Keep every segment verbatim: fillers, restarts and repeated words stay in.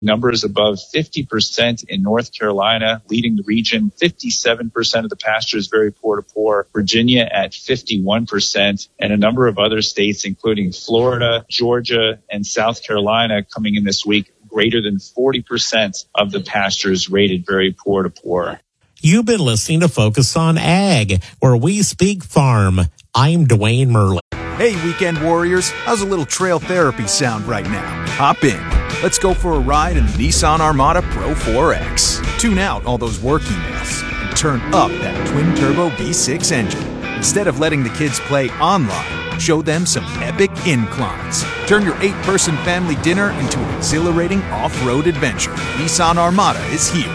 Numbers above fifty percent in North Carolina, leading the region. fifty-seven percent of the pastures very poor to poor. Virginia at fifty-one percent, and a number of other states, including Florida, Georgia, and South Carolina, coming in this week, greater than forty percent of the pastures rated very poor to poor. You've been listening to Focus on Ag, where we speak farm. I'm Dwayne Merlin. Hey, weekend warriors, how's a little trail therapy sound right now? Hop in. Let's go for a ride in the Nissan Armada Pro four X. Tune out all those work emails and turn up that twin-turbo V six engine. Instead of letting the kids play online, show them some epic inclines. Turn your eight-person family dinner into an exhilarating off-road adventure. Nissan Armada is here.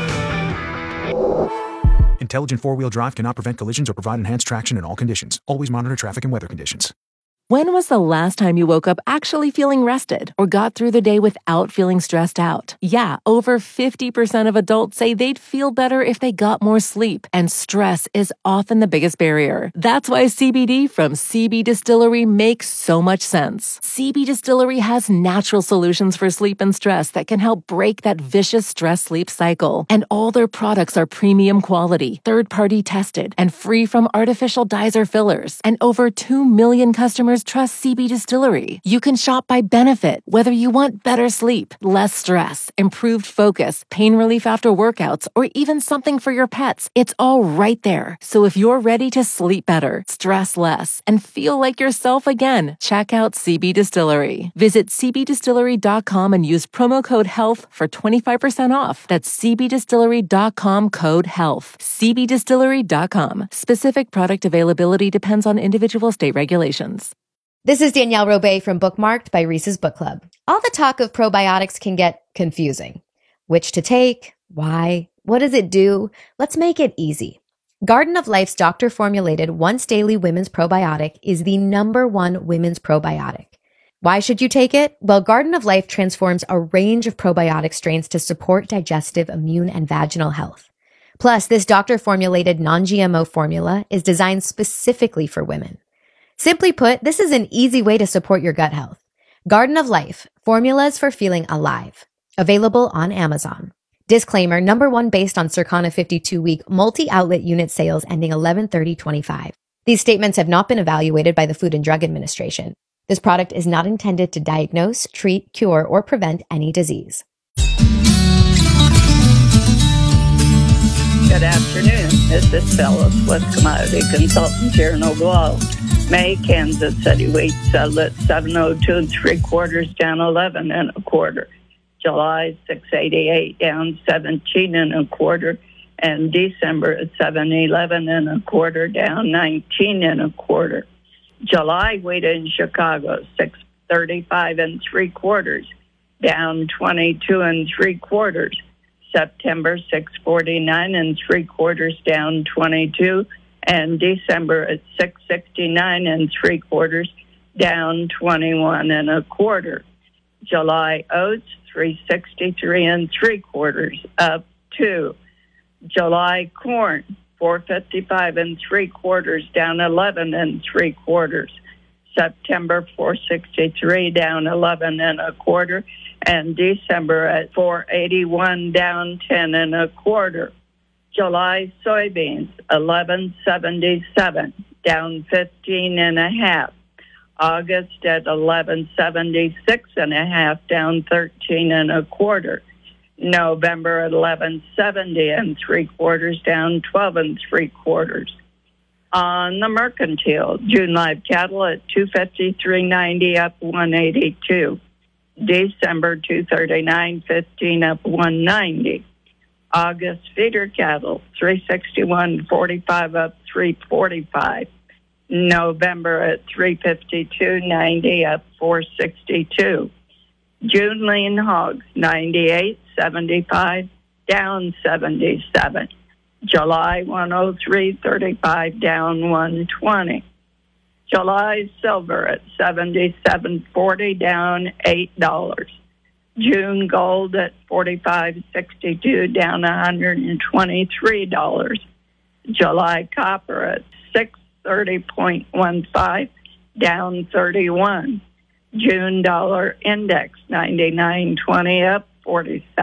Intelligent four-wheel drive cannot prevent collisions or provide enhanced traction in all conditions. Always monitor traffic and weather conditions. When was the last time you woke up actually feeling rested or got through the day without feeling stressed out? Yeah, over fifty percent of adults say they'd feel better if they got more sleep, and stress is often the biggest barrier. That's why C B D from C B Distillery makes so much sense. C B Distillery has natural solutions for sleep and stress that can help break that vicious stress-sleep cycle. And all their products are premium quality, third-party tested, and free from artificial dyes or fillers. And over two million customers trust C B Distillery. You can shop by benefit, whether you want better sleep, less stress, improved focus, pain relief after workouts, or even something for your pets. It's all right there. So if you're ready to sleep better, stress less, and feel like yourself again, check out C B Distillery. Visit c b distillery dot com and use promo code HEALTH for twenty-five percent off. That's c b distillery dot com code HEALTH. c b distillery dot com. Specific product availability depends on individual state regulations. This is Danielle Robay from Bookmarked by Reese's Book Club. All the talk of probiotics can get confusing. Which to take? Why? What does it do? Let's make it easy. Garden of Life's doctor-formulated once-daily women's probiotic is the number one women's probiotic. Why should you take it? Well, Garden of Life transforms a range of probiotic strains to support digestive, immune, and vaginal health. Plus, this doctor-formulated non-G M O formula is designed specifically for women. Simply put, this is an easy way to support your gut health. Garden of Life, formulas for feeling alive. Available on Amazon. Disclaimer, number one based on Circana fifty-two week multi-outlet unit sales ending eleven thirty twenty-five. These statements have not been evaluated by the Food and Drug Administration. This product is not intended to diagnose, treat, cure, or prevent any disease. Good afternoon. This is Phyllis with Commodity Consultants here in Oglala. May, Kansas City wheat settled at seven oh two and three quarters, down eleven and a quarter. July six eighty-eight, down seventeen and a quarter, and December at seven eleven and a quarter, down nineteen and a quarter. July wheat in Chicago six thirty-five and three quarters, down twenty-two and three quarters. September six forty-nine and three quarters, down twenty-two. And December at six sixty-nine and three quarters, down twenty-one and a quarter. July oats, three sixty-three and three quarters, up two. July corn, four fifty-five and three quarters, down eleven and three quarters. September four sixty-three, down eleven and a quarter, and December at four eighty-one, down ten and a quarter. July soybeans, eleven seventy-seven, down fifteen and a half. August at eleven seventy-six and a half, down thirteen and a quarter. November at eleven seventy and three quarters, down twelve and three quarters. On the mercantile, June live cattle at two fifty-three ninety, up one eighty-two. December two thirty-nine fifteen, up one ninety. August feeder cattle, three sixty-one forty-five, up three forty-five. November at three fifty-two ninety, up four sixty-two. June lean hogs, ninety-eight seventy-five, down seventy-seven. July one oh three thirty-five, down one twenty. July silver at seventy-seven forty, down eight dollars. June gold at forty-five sixty-two, down one hundred twenty-three dollars. July copper at six thirty point one five, down thirty-one. June dollar index ninety-nine twenty, up forty-seven.